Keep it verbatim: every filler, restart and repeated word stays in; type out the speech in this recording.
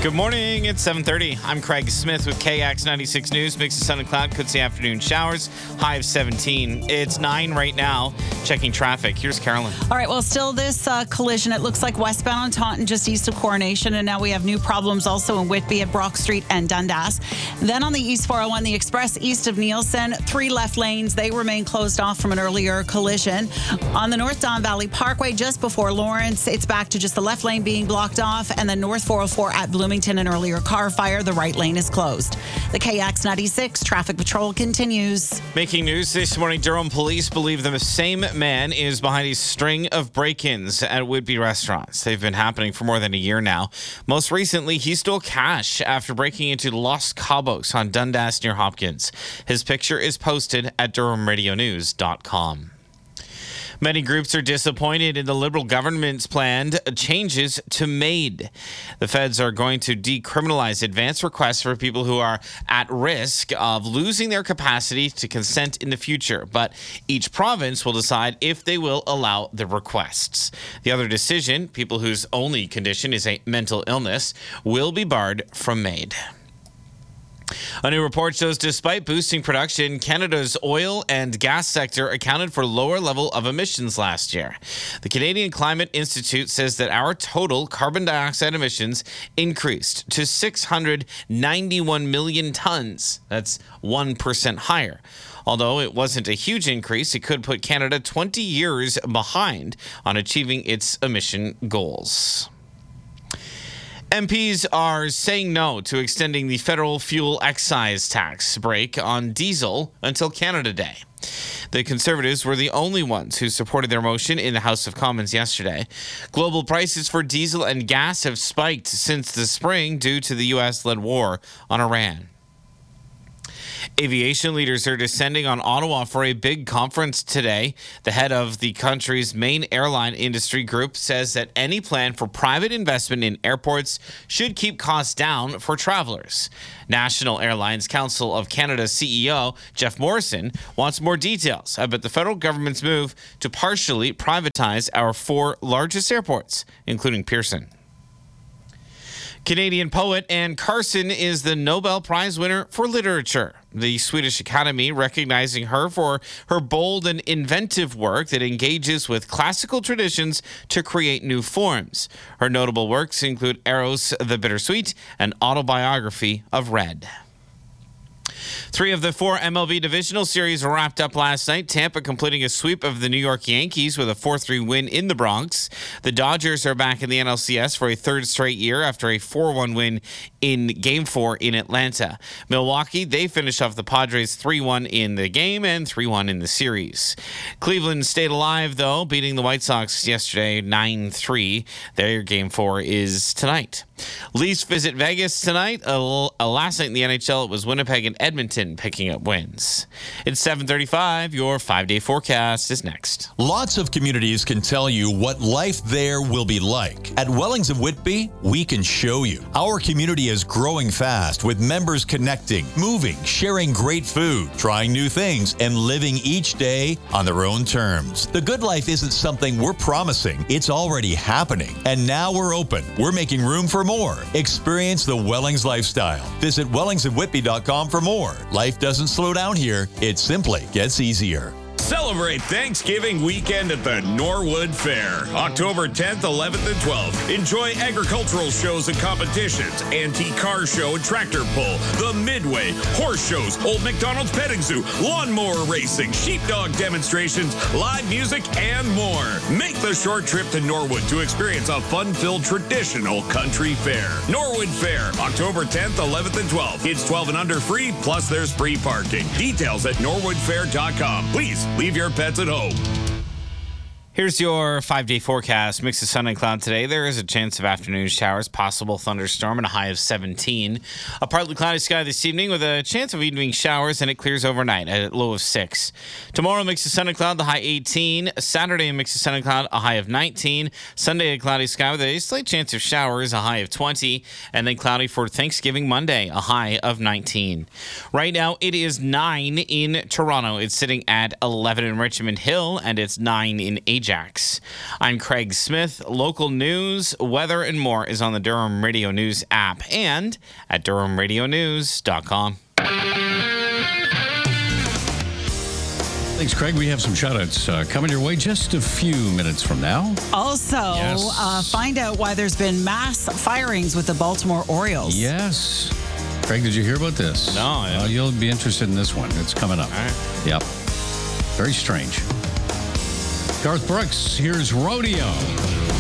Good morning. It's seven thirty. I'm Craig Smith with K X ninety-six News. Mix of sun and cloud. Could see afternoon showers. High of seventeen. It's nine right now. Checking traffic. Here's Carolyn. All right. Well, still this uh, collision. It looks like westbound on Taunton, just east of Coronation. And now we have new problems also in Whitby at Brock Street and Dundas. Then on the East four oh one, the express east of Nielsen, three left lanes. They remain closed off from an earlier collision. On the North Don Valley Parkway, just before Lawrence, it's back to just the left lane being blocked off. And then North four oh four at Bloomington, an earlier car fire. The right lane is closed. The K X ninety-six traffic patrol continues. Making news this morning, Durham police believe the same man is behind a string of break-ins at Whitby restaurants. They've been happening for more than a year now. Most recently, he stole cash after breaking into Los Cabos on Dundas near Hopkins. His picture is posted at durham radio news dot com. Many groups are disappointed in the Liberal government's planned changes to MAID. The feds are going to decriminalize advance requests for people who are at risk of losing their capacity to consent in the future, but each province will decide if they will allow the requests. The other decision, people whose only condition is a mental illness, will be barred from MAID. A new report shows despite boosting production, Canada's oil and gas sector accounted for lower level of emissions last year. The Canadian Climate Institute says that our total carbon dioxide emissions increased to six hundred ninety-one million tons. That's one percent higher. Although it wasn't a huge increase, it could put Canada twenty years behind on achieving its emission goals. M Ps are saying no to extending the federal fuel excise tax break on diesel until Canada Day. The Conservatives were the only ones who supported their motion in the House of Commons yesterday. Global prices for diesel and gas have spiked since the spring due to the U S-led war on Iran. Aviation leaders are descending on Ottawa for a big conference today. The head of the country's main airline industry group says that any plan for private investment in airports should keep costs down for travelers. National Airlines Council of Canada C E O Jeff Morrison wants more details about the federal government's move to partially privatize our four largest airports, including Pearson. Canadian poet Anne Carson is the Nobel Prize winner for literature. The Swedish Academy recognizing her for her bold and inventive work that engages with classical traditions to create new forms. Her notable works include Eros the Bittersweet and Autobiography of Red. Three of the four M L B divisional series wrapped up last night. Tampa completing a sweep of the New York Yankees with a four three win in the Bronx. The Dodgers are back in the N L C S for a third straight year after a four one win in Game four in Atlanta. Milwaukee, they finished off the Padres three one in the game and three one in the series. Cleveland stayed alive, though, beating the White Sox yesterday nine three. Their Game four is tonight. Leafs visit Vegas tonight. Uh, last night in the N H L, it was Winnipeg and Edmonton picking up wins. It's seven thirty-five. Your five-day forecast is next. Lots of communities can tell you what life there will be like. At Wellings of Whitby, we can show you. Our community is growing fast with members connecting, moving, sharing great food, trying new things, and living each day on their own terms. The good life isn't something we're promising. It's already happening. And now we're open. We're making room for more. Experience the Wellings lifestyle. Visit wellings of whitby dot com for more. Life doesn't slow down here. It simply gets easier. Celebrate Thanksgiving weekend at the Norwood Fair, October tenth, eleventh, and twelfth. Enjoy agricultural shows and competitions, antique car show and tractor pull, the Midway, horse shows, Old McDonald's Petting Zoo, lawnmower racing, sheepdog demonstrations, live music, and more. Make the short trip to Norwood to experience a fun-filled traditional country fair. Norwood Fair, October tenth, eleventh, and twelfth. Kids twelve and under free, plus there's free parking. Details at norwood fair dot com. Please leave your pets at home. Here's your five-day forecast. Mix of sun and cloud today. There is a chance of afternoon showers, possible thunderstorm, and a high of seventeen. A partly cloudy sky this evening with a chance of evening showers, and it clears overnight at a low of six. Tomorrow, mix of sun and cloud, the high eighteen. Saturday, a mix of sun and cloud, a high of nineteen. Sunday, a cloudy sky with a slight chance of showers, a high of twenty. And then cloudy for Thanksgiving Monday, a high of nineteen. Right now, it is nine in Toronto. It's sitting at eleven in Richmond Hill, and it's nine in Ajax. Ajax. I'm Craig Smith. Local news, weather, and more is on the Durham Radio News app and at durham radio news dot com. Thanks, Craig. We have some shout-outs uh, coming your way just a few minutes from now. Also, Yes. uh, find out why there's been mass firings with the Baltimore Orioles. Yes. Craig, did you hear about this? No, I Uh, you'll be interested in this one. It's coming up. All right. Yep. Very strange. Garth Brooks, here's Rodeo.